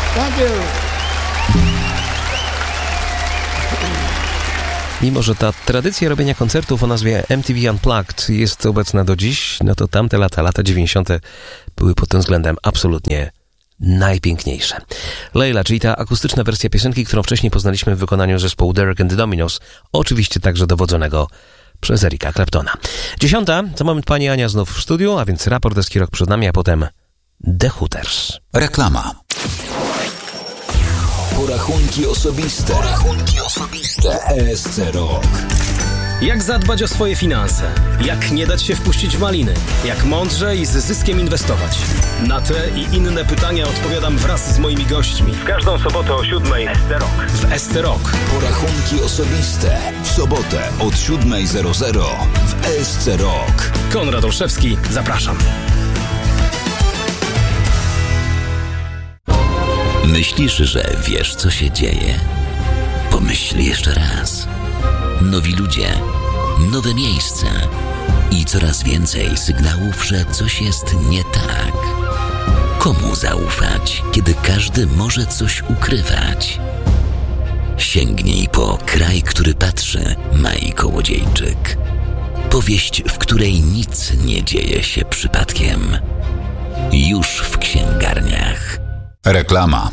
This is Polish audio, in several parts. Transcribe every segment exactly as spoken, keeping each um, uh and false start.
Thank you. Mimo że ta tradycja robienia koncertów o nazwie M T V Unplugged jest obecna do dziś, no to tamte lata, lata dziewięćdziesiąte były pod tym względem absolutnie najpiękniejsze. Layla, czyli ta akustyczna wersja piosenki, którą wcześniej poznaliśmy w wykonaniu zespołu Derek and the Dominos, oczywiście także dowodzonego przez Erika Claptona. Dziesiąta, za moment pani Ania znów w studiu, a więc raport Deski Rock przed nami, a potem The Hooters. Reklama. Porachunki osobiste. Porachunki osobiste. E S C Rock. Jak zadbać o swoje finanse? Jak nie dać się wpuścić w maliny? Jak mądrze i z zyskiem inwestować? Na te i inne pytania odpowiadam wraz z moimi gośćmi. W każdą sobotę o siódmej w S T Rock. Porachunki osobiste. W sobotę od siódmej zero zero w S C Rock. Konrad Olszewski, zapraszam. Myślisz, że wiesz, co się dzieje? Pomyśl jeszcze raz. Nowi ludzie, nowe miejsca i coraz więcej sygnałów, że coś jest nie tak. Komu zaufać, kiedy każdy może coś ukrywać? Sięgnij po Kraj, który patrzy, Mai Kołodziejczyk. Powieść, w której nic nie dzieje się przypadkiem. Już w księgarniach. Reklama.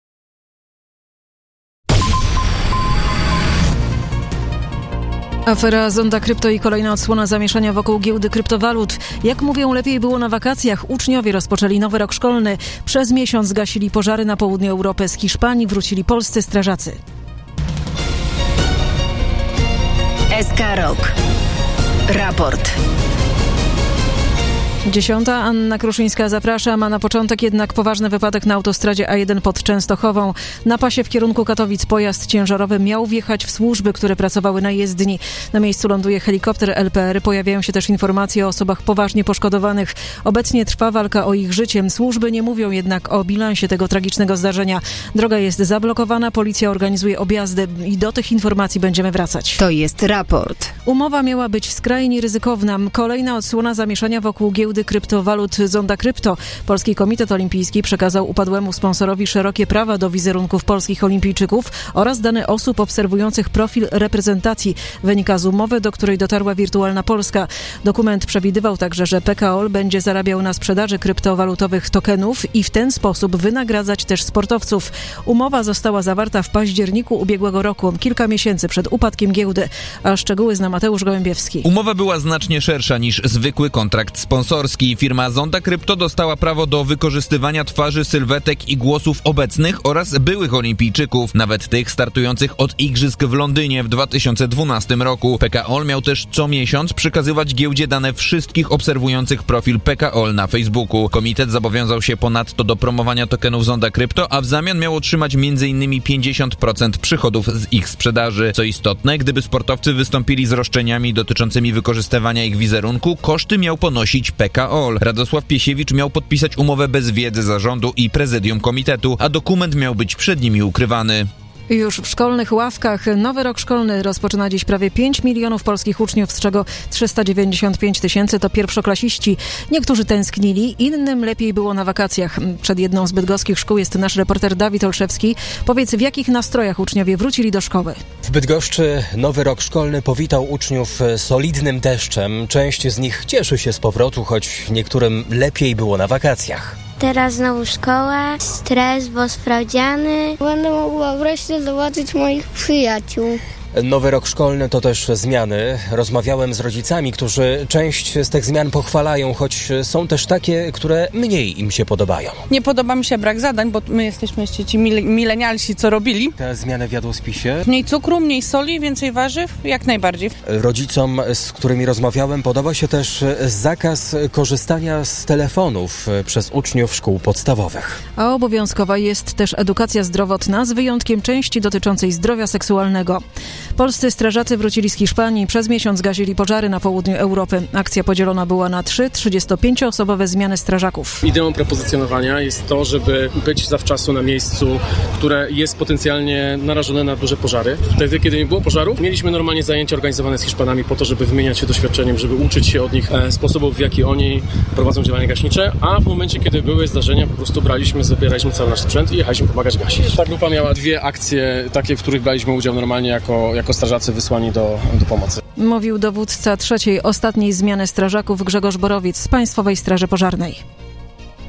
Afera Zonda Krypto i kolejna odsłona zamieszania wokół giełdy kryptowalut. Jak mówią, lepiej było na wakacjach. Uczniowie rozpoczęli nowy rok szkolny. Przez miesiąc gasili pożary na południu Europy. Z Hiszpanii wrócili polscy strażacy. S K Rock. Raport. Dziesiąta, Anna Kruszyńska, zapraszam, a na początek jednak poważny wypadek na autostradzie A jeden pod Częstochową. Na pasie w kierunku Katowic pojazd ciężarowy miał wjechać w służby, które pracowały na jezdni. Na miejscu ląduje helikopter L P R. Pojawiają się też informacje o osobach poważnie poszkodowanych. Obecnie trwa walka o ich życiem. Służby nie mówią jednak o bilansie tego tragicznego zdarzenia. Droga jest zablokowana, policja organizuje objazdy i do tych informacji będziemy wracać. To jest raport. Umowa miała być skrajnie ryzykowna. Kolejna odsłona zamieszania wokół giełdy kryptowalut Zonda Krypto. Polski Komitet Olimpijski przekazał upadłemu sponsorowi szerokie prawa do wizerunków polskich olimpijczyków oraz dane osób obserwujących profil reprezentacji. Wynika z umowy, do której dotarła Wirtualna Polska. Dokument przewidywał także, że P K O L będzie zarabiał na sprzedaży kryptowalutowych tokenów i w ten sposób wynagradzać też sportowców. Umowa została zawarta w październiku ubiegłego roku, kilka miesięcy przed upadkiem giełdy. A szczegóły zna Mateusz Gołębiewski. Umowa była znacznie szersza niż zwykły kontrakt sponsorski. Firma Zonda Krypto dostała prawo do wykorzystywania twarzy, sylwetek i głosów obecnych oraz byłych olimpijczyków, nawet tych startujących od igrzysk w Londynie w dwa tysiące dwunastym roku. P K O L miał też co miesiąc przekazywać giełdzie dane wszystkich obserwujących profil P K O L na Facebooku. Komitet zobowiązał się ponadto do promowania tokenów Zonda Krypto, a w zamian miał otrzymać między innymi pięćdziesiąt procent przychodów z ich sprzedaży. Co istotne, gdyby sportowcy wystąpili z roszczeniami dotyczącymi wykorzystywania ich wizerunku, koszty miał ponosić P K O L. Radosław Piesiewicz miał podpisać umowę bez wiedzy zarządu i prezydium komitetu, a dokument miał być przed nimi ukrywany. Już w szkolnych ławkach nowy rok szkolny rozpoczyna dziś prawie pięć milionów polskich uczniów, z czego trzysta dziewięćdziesiąt pięć tysięcy to pierwszoklasiści. Niektórzy tęsknili, innym lepiej było na wakacjach. Przed jedną z bydgoskich szkół jest nasz reporter Dawid Olszewski. Powiedz, w jakich nastrojach uczniowie wrócili do szkoły? W Bydgoszczy nowy rok szkolny powitał uczniów solidnym deszczem. Część z nich cieszy się z powrotu, choć niektórym lepiej było na wakacjach. Teraz znowu szkoła, stres, bo sprawdziany. Będę mogła wreszcie zobaczyć moich przyjaciół. Nowy rok szkolny to też zmiany. Rozmawiałem z rodzicami, którzy część z tych zmian pochwalają, choć są też takie, które mniej im się podobają. Nie podoba mi się brak zadań, bo my jesteśmy jeszcze ci mile- milenialsi, co robili. Te zmiany w jadłospisie? Mniej cukru, mniej soli, więcej warzyw, jak najbardziej. Rodzicom, z którymi rozmawiałem, podoba się też zakaz korzystania z telefonów przez uczniów szkół podstawowych. A obowiązkowa jest też edukacja zdrowotna, z wyjątkiem części dotyczącej zdrowia seksualnego. Polscy strażacy wrócili z Hiszpanii i przez miesiąc gasili pożary na południu Europy. Akcja podzielona była na trzy trzydziestopięcioosobowe zmiany strażaków. Ideą propozycjonowania jest to, żeby być zawczasu na miejscu, które jest potencjalnie narażone na duże pożary. Wtedy, kiedy nie było pożarów, mieliśmy normalnie zajęcia organizowane z Hiszpanami po to, żeby wymieniać się doświadczeniem, żeby uczyć się od nich sposobów, w jaki oni prowadzą działania gaśnicze, a w momencie, kiedy były zdarzenia, po prostu braliśmy, zabieraliśmy cały nasz sprzęt i jechaliśmy pomagać gasić. Ta grupa miała dwie akcje, takie, w których braliśmy udział normalnie jako, jako strażacy wysłani do, do pomocy. Mówił dowódca trzeciej, ostatniej zmiany strażaków Grzegorz Borowiec z Państwowej Straży Pożarnej.